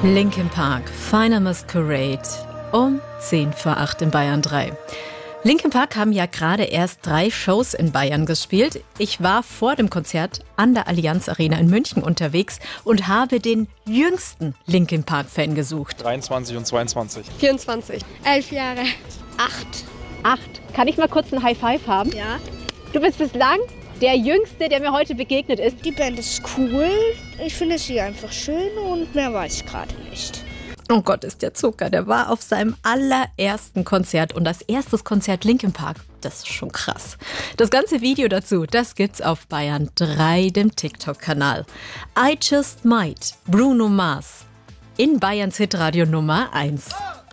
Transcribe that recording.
Linkin Park, Final Masquerade um 7:50 in Bayern 3. Linkin Park haben ja gerade erst 3 Shows in Bayern gespielt. Ich war vor dem Konzert an der Allianz Arena in München unterwegs und habe den jüngsten Linkin Park-Fan gesucht. 23 und 22. 24. 11 Jahre. 8. Kann ich mal kurz ein High Five haben? Ja. Du bist bislang der Jüngste, der mir heute begegnet ist. Die Band ist cool. Ich finde sie einfach schön und mehr weiß ich gerade nicht. Oh Gott, ist der Zucker. Der war auf seinem allerersten Konzert und als erstes Konzert Linkin Park. Das ist schon krass. Das ganze Video dazu, das gibt's auf Bayern 3, dem TikTok-Kanal. I Just Might, Bruno Mars. In Bayerns Hitradio Nummer 1.